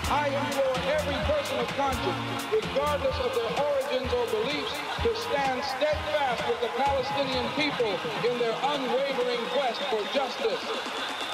I implore every person of conscience, regardless of their origins or beliefs, to stand steadfast with the Palestinian people in their unwavering quest for justice.